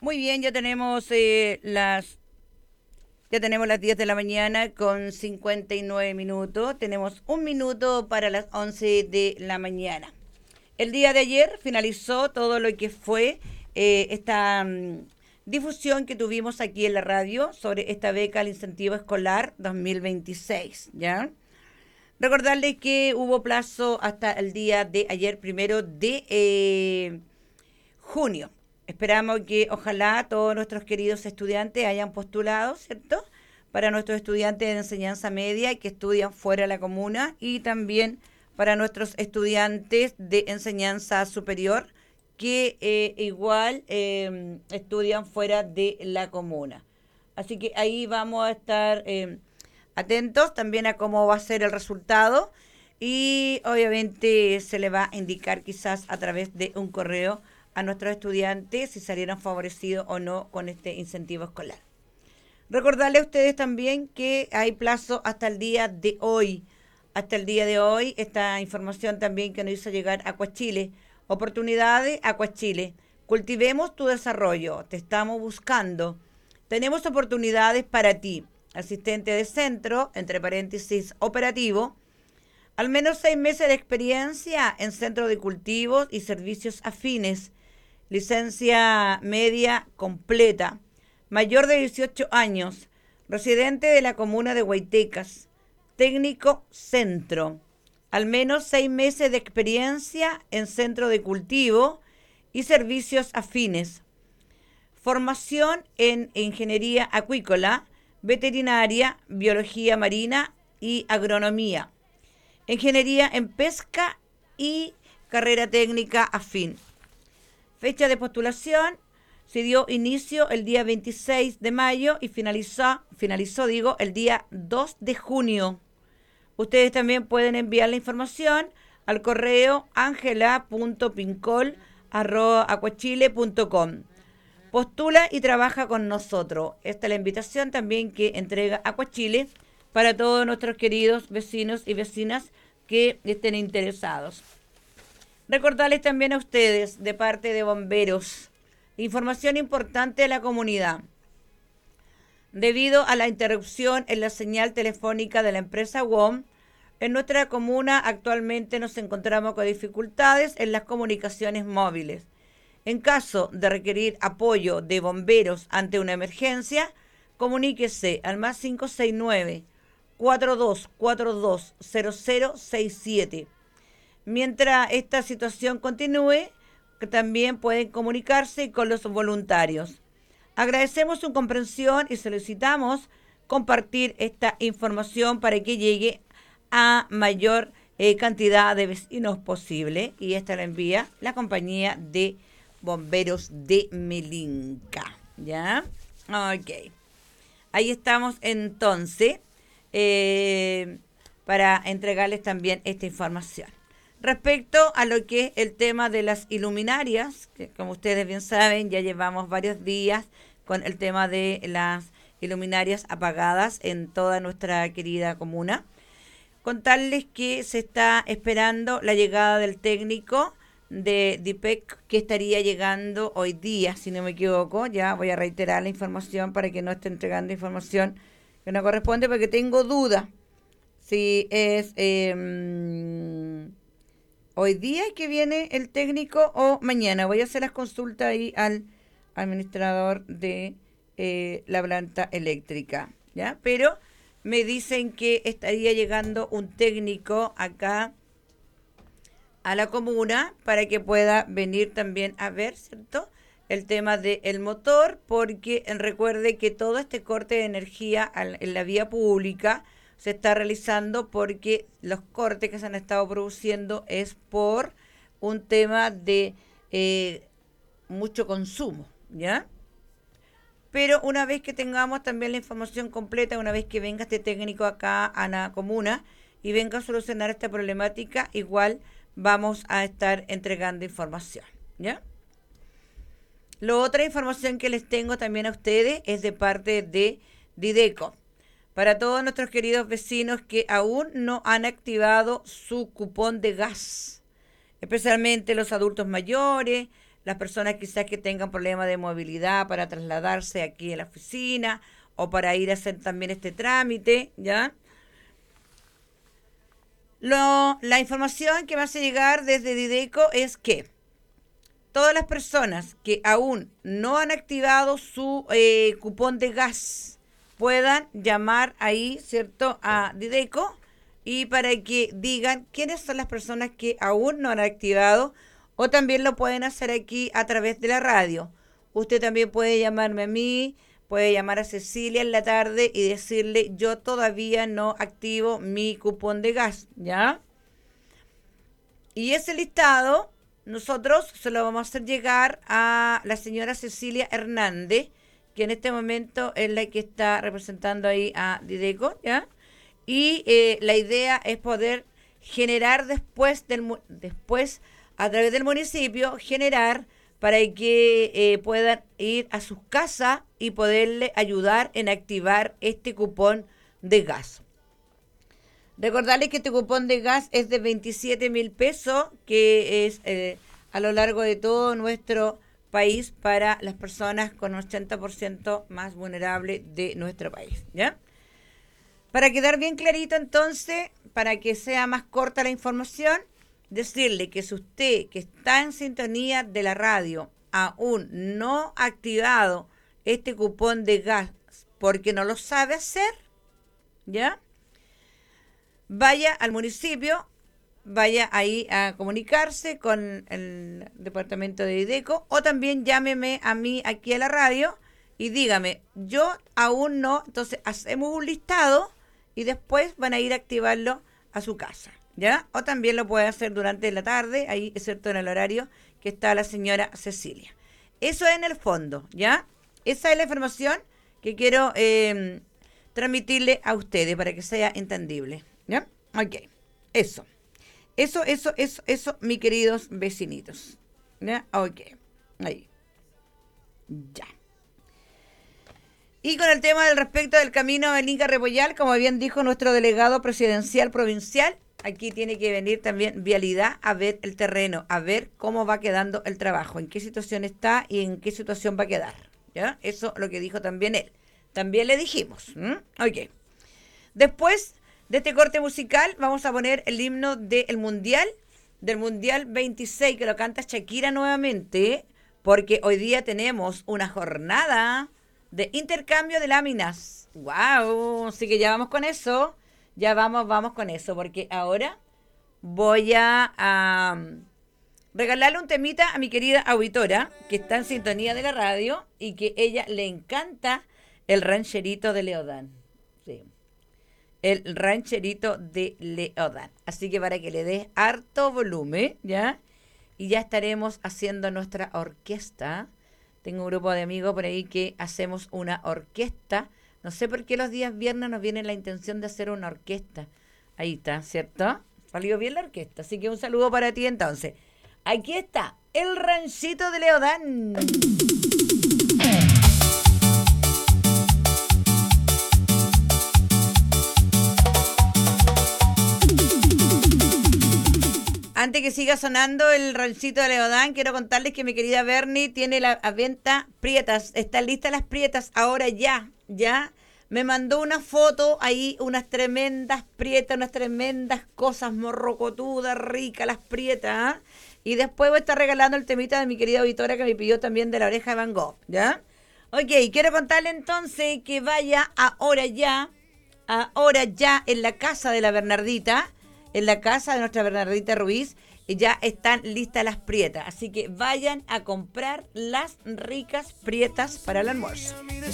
Muy bien, ya tenemos las 10 de la mañana con 59 minutos. Tenemos un minuto para las 11 de la mañana. El día de ayer finalizó todo lo que fue esta difusión que tuvimos aquí en la radio sobre esta beca al incentivo escolar 2026, ¿ya? Recordarles que hubo plazo hasta el día de ayer, 1 de junio. Esperamos que ojalá todos nuestros queridos estudiantes hayan postulado, ¿cierto? Para nuestros estudiantes de enseñanza media que estudian fuera de la comuna y también para nuestros estudiantes de enseñanza superior que igual estudian fuera de la comuna. Así que ahí vamos a estar atentos también a cómo va a ser el resultado y obviamente se le va a indicar quizás a través de un correo a nuestros estudiantes si salieron favorecidos o no con este incentivo escolar. Recordarle a ustedes también que hay plazo hasta el día de hoy. Hasta el día de hoy, esta información también que nos hizo llegar Acuachile. Oportunidades Acuachile. Cultivemos tu desarrollo. Te estamos buscando. Tenemos oportunidades para ti. Asistente de centro, entre paréntesis, operativo. Al menos 6 meses de experiencia en centro de cultivos y servicios afines. Licencia media completa, mayor de 18 años, residente de la comuna de Huaytecas, técnico centro, al menos 6 meses de experiencia en centro de cultivo y servicios afines, formación en ingeniería acuícola, veterinaria, biología marina y agronomía, ingeniería en pesca y carrera técnica afín. Fecha de postulación, se dio inicio el día 26 de mayo y finalizó el día 2 de junio. Ustedes también pueden enviar la información al correo angela.pincol@acuachile.com. Postula y trabaja con nosotros. Esta es la invitación también que entrega Acuachile para todos nuestros queridos vecinos y vecinas que estén interesados. Recordarles también a ustedes, de parte de bomberos, información importante de la comunidad. Debido a la interrupción en la señal telefónica de la empresa WOM, en nuestra comuna actualmente nos encontramos con dificultades en las comunicaciones móviles. En caso de requerir apoyo de bomberos ante una emergencia, comuníquese al más 569 4242 0067. Mientras esta situación continúe, que también pueden comunicarse con los voluntarios. Agradecemos su comprensión y solicitamos compartir esta información para que llegue a mayor cantidad de vecinos posible. Y esta la envía la compañía de bomberos de Melinca. ¿Ya? Ok. Ahí estamos entonces para entregarles también esta información. Respecto a lo que es el tema de las iluminarias, que como ustedes bien saben, ya llevamos varios días con el tema de las iluminarias apagadas en toda nuestra querida comuna. Contarles que se está esperando la llegada del técnico de DIPEC que estaría llegando hoy día, si no me equivoco. Ya voy a reiterar la información para que no esté entregando información que no corresponde, porque tengo duda si es hoy día que viene el técnico o mañana. Voy a hacer las consultas ahí al administrador de la planta eléctrica, ¿ya? Pero me dicen que estaría llegando un técnico acá a la comuna para que pueda venir también a ver, ¿cierto?, el tema del motor, porque recuerde que todo este corte de energía en la vía pública se está realizando porque los cortes que se han estado produciendo es por un tema de mucho consumo, ¿ya? Pero una vez que tengamos también la información completa, una vez que venga este técnico acá a la comuna y venga a solucionar esta problemática, igual vamos a estar entregando información, ¿ya? La otra información que les tengo también a ustedes es de parte de Dideco. Para todos nuestros queridos vecinos que aún no han activado su cupón de gas, especialmente los adultos mayores, las personas quizás que tengan problemas de movilidad para trasladarse aquí a la oficina o para ir a hacer también este trámite, ¿ya? La información que me hace llegar desde Dideco es que todas las personas que aún no han activado su cupón de gas puedan llamar ahí, ¿cierto?, a Dideco y para que digan quiénes son las personas que aún no han activado o también lo pueden hacer aquí a través de la radio. Usted también puede llamarme a mí, puede llamar a Cecilia en la tarde y decirle yo todavía no activo mi cupón de gas, ¿ya? Y ese listado nosotros se lo vamos a hacer llegar a la señora Cecilia Hernández, que en este momento es la que está representando ahí a Dideco, ¿ya? Y la idea es poder generar después, a través del municipio, generar para que puedan ir a sus casas y poderle ayudar en activar este cupón de gas. Recordarles que este cupón de gas es de 27.000 pesos, que es a lo largo de todo nuestro país para las personas con 80% más vulnerables de nuestro país, ¿ya? Para quedar bien clarito entonces, para que sea más corta la información, decirle que si usted que está en sintonía de la radio aún no ha activado este cupón de gas porque no lo sabe hacer, ¿ya? Vaya al municipio, vaya ahí a comunicarse con el departamento de Dideco o también llámeme a mí aquí a la radio y dígame, yo aún no, entonces hacemos un listado y después van a ir a activarlo a su casa, ¿ya? O también lo puede hacer durante la tarde, ahí excepto en el horario que está la señora Cecilia. Eso en el fondo, ¿ya? Esa es la información que quiero transmitirle a ustedes para que sea entendible, ¿ya? Ok, eso, mis queridos vecinitos, ¿ya? Ok, ahí, ya. Y con el tema del respecto del camino del Inca Repollal, como bien dijo nuestro delegado presidencial provincial, aquí tiene que venir también Vialidad a ver el terreno, a ver cómo va quedando el trabajo, en qué situación está y en qué situación va a quedar, ¿ya? Eso es lo que dijo también él. También le dijimos, ok. Después de este corte musical, vamos a poner el himno del Mundial 26, que lo canta Shakira nuevamente, porque hoy día tenemos una jornada de intercambio de láminas. ¡Wow! Así que ya vamos con eso. Ya vamos con eso, porque ahora voy a regalarle un temita a mi querida auditora, que está en sintonía de la radio y que ella le encanta el rancherito de Leodán. Sí. El rancherito de Leodán. Así que para que le des harto volumen, ¿ya? Y ya estaremos haciendo nuestra orquesta. Tengo un grupo de amigos por ahí que hacemos una orquesta. No sé por qué los días viernes nos viene la intención de hacer una orquesta. Ahí está, ¿cierto? Salió bien la orquesta. Así que un saludo para ti entonces. Aquí está, el ranchito de Leodán. Antes que siga sonando el ranchito de Leodán, quiero contarles que mi querida Bernie tiene a venta prietas. Están listas las prietas ahora ya. Me mandó una foto ahí, unas tremendas prietas, unas tremendas cosas morrocotudas, ricas las prietas. Y después voy a estar regalando el temita de mi querida auditora que me pidió también de La Oreja de Van Gogh, ¿ya? Ok, quiero contarle entonces que vaya ahora ya en la casa de la Bernardita, en la casa de nuestra Bernardita Ruiz, ya están listas las prietas. Así que vayan a comprar las ricas prietas para el almuerzo.